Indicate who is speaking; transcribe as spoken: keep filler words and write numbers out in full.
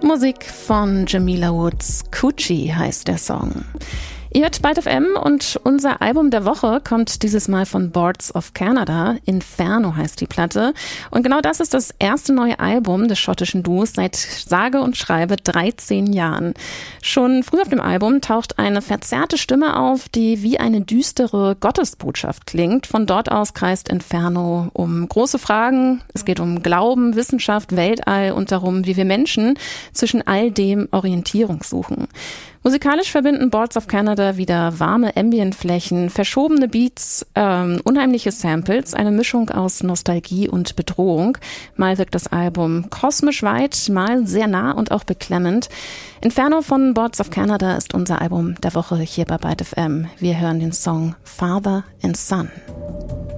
Speaker 1: Musik von Jamila Woods, Coochie heißt der Song. Ihr hört Byte F M und unser Album der Woche kommt dieses Mal von Boards of Canada. Inferno heißt die Platte. Und genau das ist das erste neue Album des schottischen Duos seit sage und schreibe dreizehn Jahren. Schon früh auf dem Album taucht eine verzerrte Stimme auf, die wie eine düstere Gottesbotschaft klingt. Von dort aus kreist Inferno um große Fragen. Es geht um Glauben, Wissenschaft, Weltall und darum, wie wir Menschen zwischen all dem Orientierung suchen. Musikalisch verbinden Boards of Canada wieder warme Ambientflächen, verschobene Beats, ähm, unheimliche Samples, eine Mischung aus Nostalgie und Bedrohung. Mal wirkt das Album kosmisch weit, mal sehr nah und auch beklemmend. Inferno von Boards of Canada ist unser Album der Woche hier bei Byte F M. Wir hören den Song Father and Son.